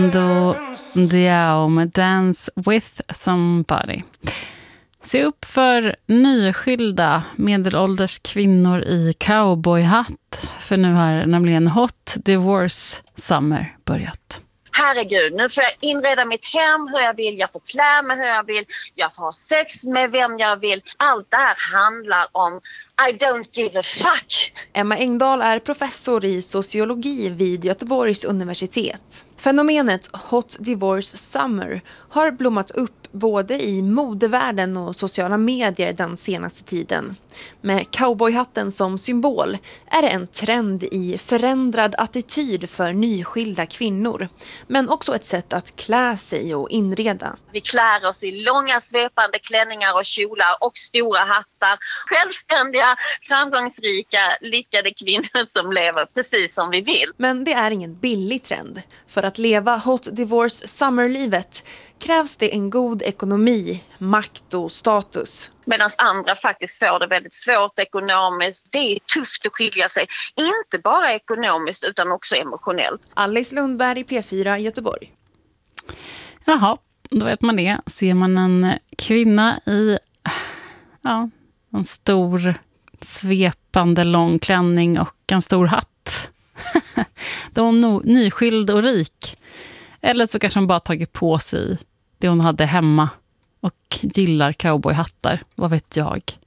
Då Diao med Dance with Somebody. Se upp för nyskilda medelålders kvinnor i cowboyhatt. För nu har nämligen Hot Divorce Summer börjat. Herregud, nu får jag inreda mitt hem hur jag vill, jag får klä mig hur jag vill, jag får ha sex med vem jag vill. Allt det här handlar om I don't give a fuck. Emma Engdahl är professor i sociologi vid Göteborgs universitet. Fenomenet Hot Divorce Summer har blommat upp både i modevärlden och sociala medier den senaste tiden. Med cowboyhatten som symbol är det en trend i förändrad attityd för nyskilda kvinnor. Men också ett sätt att klä sig och inreda. Vi klär oss i långa svepande klänningar och kjolar och stora hattar. Självständiga, framgångsrika, lyckade kvinnor som lever precis som vi vill. Men det är ingen billig trend. För att leva Hot Divorce Summer-livet krävs det en god ekonomi, makt och status. Medan andra faktiskt får det väldigt svårt ekonomiskt. Det är tufft att skilja sig. Inte bara ekonomiskt utan också emotionellt. Alice Lundberg, P4 Göteborg. Jaha, då vet man det. Ser man en kvinna i en stor svepande lång klänning och en stor hatt. Då är hon nyskild och rik. Eller så kanske hon bara tagit på sig det hon hade hemma och gillar cowboyhattar. Vad vet jag?